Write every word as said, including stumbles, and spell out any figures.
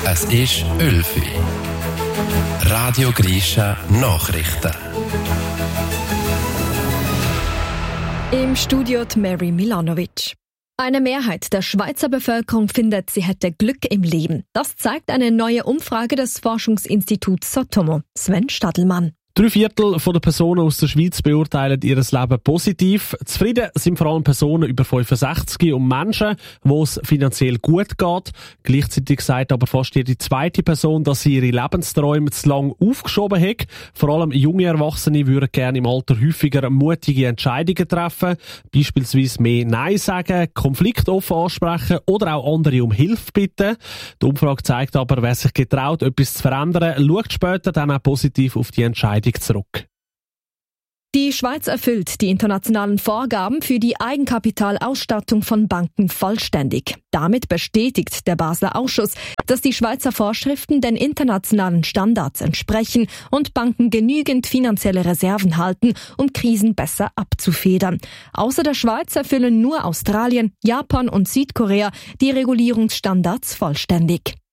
Es ist elf Uhr. Radio Grisha Nachrichten. Im Studio die Mary Milanovic. Eine Mehrheit der Schweizer Bevölkerung findet, sie hätte Glück im Leben. Das zeigt eine neue Umfrage des Forschungsinstituts Sotomo. Sven Stadelmann. Drei Viertel der Personen aus der Schweiz beurteilen ihr Leben positiv. Zufrieden sind vor allem Personen über fünfundsechzig und Menschen, wo es finanziell gut geht. Gleichzeitig sagt aber fast jede zweite Person, dass sie ihre Lebensträume zu lang aufgeschoben hat. Vor allem junge Erwachsene würden gerne im Alter häufiger mutige Entscheidungen treffen, beispielsweise mehr Nein sagen, Konflikte offen ansprechen oder auch andere um Hilfe bitten. Die Umfrage zeigt aber, wer sich getraut, etwas zu verändern, schaut später dann auch positiv auf die Entscheidung zurück. Die Schweiz erfüllt die internationalen Vorgaben für die Eigenkapitalausstattung von Banken vollständig. Damit bestätigt der Basler Ausschuss, dass die Schweizer Vorschriften den internationalen Standards entsprechen und Banken genügend finanzielle Reserven halten, um Krisen besser abzufedern. Außer der Schweiz erfüllen nur Australien, Japan und Südkorea die Regulierungsstandards vollständig.